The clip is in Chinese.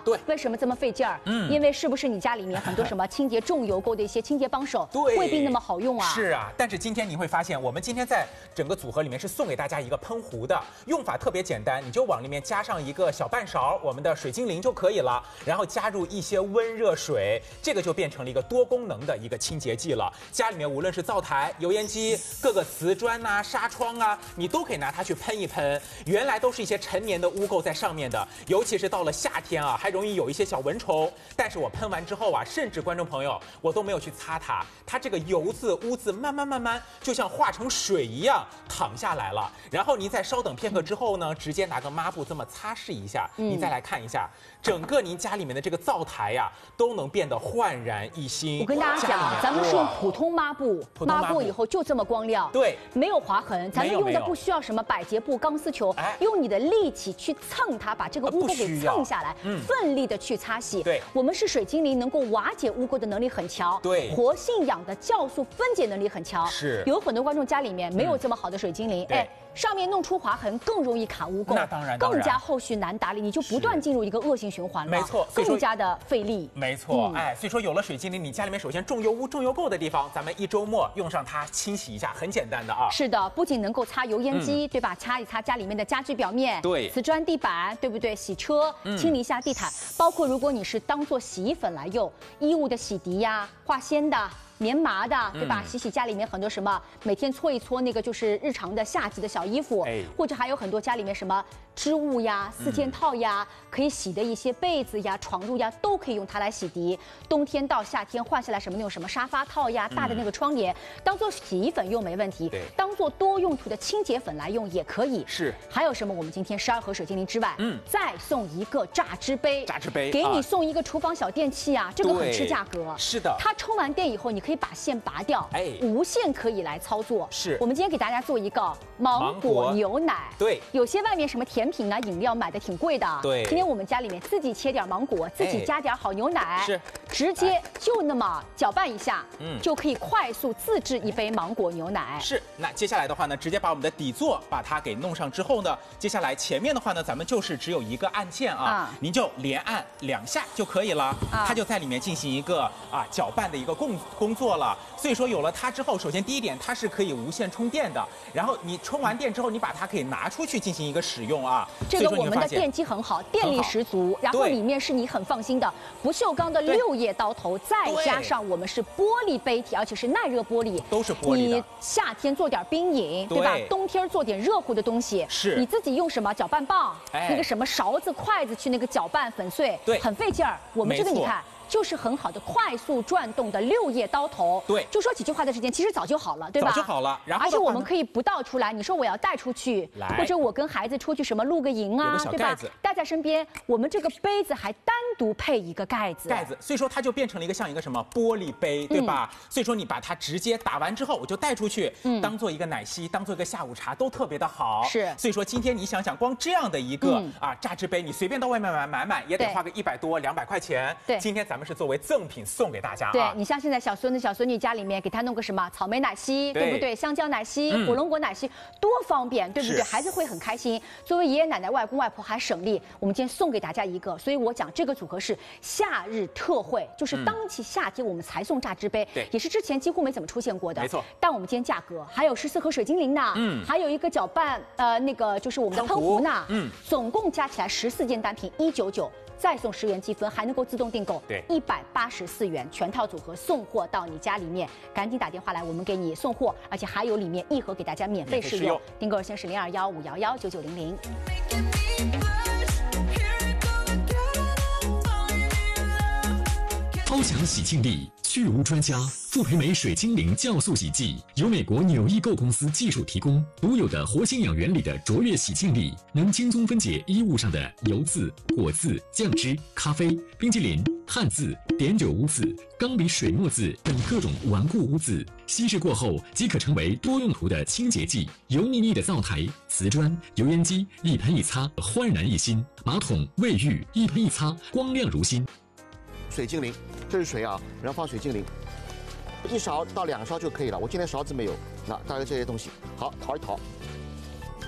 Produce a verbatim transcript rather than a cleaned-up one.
对， 为什么这么费劲儿？嗯，因为是不是你家里面很多什么清洁重油垢的一些清洁帮手， 对， 未必那么好用啊？ 是啊，但是今天你会发现，我们今天在整个组合里面是送给大家一个喷壶的，用法特别简单，你就往里面加上一个小半勺我们的水精灵就可以了，然后加入一些温热水，这个就变成了一个多功能的一个清洁剂了。家里面无论是灶台、油烟机、各个瓷砖呐、啊、纱窗啊，你都可以拿它去喷一喷。原来都是一些陈年的污垢在上面的，尤其是到了夏天啊，还容易有一些小蚊虫。但是我喷完之后啊，甚至观众朋友，我都没有去擦它，它这个油渍、污渍慢慢慢慢就像化成水一样淌下来了。然后您再稍等片刻之后呢，直接拿个抹布这么擦拭一下，您再来看一下，整个您家里面的这个灶台呀、啊，都能变得焕然一新。 我跟大家讲，咱们是用普通抹布，抹过以后就这么光亮， 对， 没有划痕。咱们用的不需要什么百洁布、钢丝球， 哎， 用你的力气去蹭它，把这个污垢给蹭下来，嗯，奋力的去擦洗。 对， 我们是水精灵，能够瓦解污垢的能力很强， 对， 活性氧的酵素分解能力很强。 是， 有很多观众家里面没有这么好的水精灵，哎。上面弄出划痕，更容易卡污垢， 那当然， 更加后续难打理，你就不断进入一个恶性循环了。 没错， 更加的费力。 没错，嗯、哎，所以说有了水精灵，你家里面首先重油污、重油垢的地方，咱们一周末用上它清洗一下，很简单的啊。 是的，不仅能够擦油烟机，嗯、对吧？擦一擦家里面的家具表面， 对， 瓷砖地板，对不对？洗车，嗯、清理一下地毯，包括如果你是当做洗衣粉来用，衣物的洗涤呀、化纤的。棉麻的，对吧？嗯、洗洗家里面很多什么，每天搓一搓那个就是日常的夏季的小衣服，哎、或者还有很多家里面什么织物呀、四件套呀，嗯、可以洗的一些被子呀、床褥呀，都可以用它来洗涤。冬天到夏天换下来什么那种什么沙发套呀、大的那个窗帘，嗯、当做洗衣粉用没问题，当做多用途的清洁粉来用也可以。是。还有什么？我们今天十二盒水精灵之外，嗯，再送一个榨汁杯， 榨汁杯给你送一个厨房小电器啊，这个很吃价格。 是的。 它充完电以后，你可以把线拔掉，哎，无线可以来操作。是我们今天给大家做一个芒果牛奶。对，有些外面什么甜品啊、饮料买的挺贵的。对，今天我们家里面自己切点芒果，自己加点好牛奶，是直接就那么搅拌一下，嗯，就可以快速自制一杯芒果牛奶。 是，那接下来的话呢，直接把我们的底座把它给弄上之后呢，接下来前面的话呢，咱们就是只有一个按键啊，您就连按两下就可以了，它就在里面进行一个啊搅拌的一个工工作了。所以说有了它之后，首先第一点，它是可以无线充电的。然后你充完电之后，你把它可以拿出去进行一个使用啊。 这个我们的电机很好，电力十足，然后里面是你很放心的不锈钢的六叶刀头，再加上我们是玻璃杯体，而且是耐热玻璃， 都是玻璃的。 你夏天做点冰饮，对吧？冬天做点热乎的东西，是你自己用什么搅拌棒，那个什么勺子、筷子去那个搅拌粉碎，对，很费劲儿。我们这个你看。就是很好的快速转动的六叶刀头，对，就说几句话的时间，其实早就好了，对吧？ 早就好了。然后， 而且我们可以不倒出来。你说我要带出去，或者我跟孩子出去什么露个营啊，对吧？带在身边，我们这个杯子还单独配一个盖子。 盖子，所以说它就变成了一个像一个什么玻璃杯，对吧？嗯、所以说你把它直接打完之后，我就带出去，嗯，当做一个奶昔，当做一个下午茶，都特别的好。是。所以说今天你想想，光这样的一个、嗯、啊榨汁杯，你随便到外面买买买也得花个一百多、两百块钱。对。今天咱们是作为赠品。送给大家、啊。 对你像现在小孙子、小孙女家里面给他弄个什么草莓奶昔， 对, 对不对？香蕉奶昔、嗯、火龙果奶昔，多方便，对不对？孩子会很开心。作为爷爷奶奶、外公外婆还省力。我们今天送给大家一个，所以我讲这个组合是夏日特惠，就是当期夏天我们才送榨汁杯，对、嗯，也是之前几乎没怎么出现过的。没错。但我们今天价格还有十四盒水精灵呢，嗯，还有一个搅拌呃那个就是我们的喷壶呢，嗯，总共加起来十四件单品一九九。再送十元积分，还能够自动订购，对，一百八十四元全套组合送货到你家里面，赶紧打电话来，我们给你送货，而且还有里面一盒给大家免费试用，订购热线是零二幺五幺幺九九零零。 超强洗净力，去污专家，傅培梅水精灵酵素洗剂由美国纽易购公司技术提供，独有的活性氧原理的卓越洗净力，能轻松分解衣物上的油渍、果渍、酱汁、咖啡、冰淇淋、汗渍、碘酒污渍、钢笔水墨渍等各种顽固污渍，稀释过后即可成为多用途的清洁剂。油腻腻的灶台、瓷砖、油烟机一喷一擦，焕然一新；马桶、卫浴一喷一擦，光亮如新。 水精灵，这是水啊，然后放水精灵，一勺到两勺就可以了。我今天勺子没有，那大概这些东西，好淘一淘，